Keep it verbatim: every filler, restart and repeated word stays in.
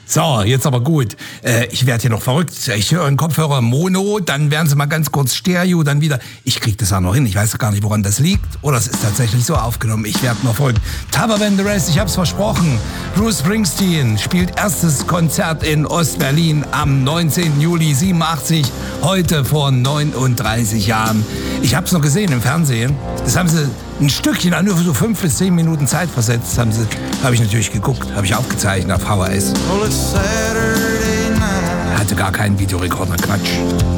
So, jetzt aber gut. Äh, ich werde hier noch verrückt. Ich höre einen Kopfhörer Mono, dann werden sie mal ganz kurz Stereo, dann wieder. Ich krieg das auch noch hin. Ich weiß gar nicht, woran das liegt. Oder es ist tatsächlich so aufgenommen. Ich werde noch verrückt. Tougher Than the Rest, ich hab's versprochen. Bruce Springsteen spielt erstes Konzert in Ostberlin am neunzehnten Juli siebenundachtzig. Heute vor neununddreißig Jahren. Ich hab's noch gesehen im Fernsehen. Das haben sie ein Stückchen, nur für so fünf bis zehn Minuten Zeit versetzt, haben sie, habe ich natürlich geguckt, habe ich aufgezeichnet auf V H S. Hatte gar keinen Videorekorder, Quatsch.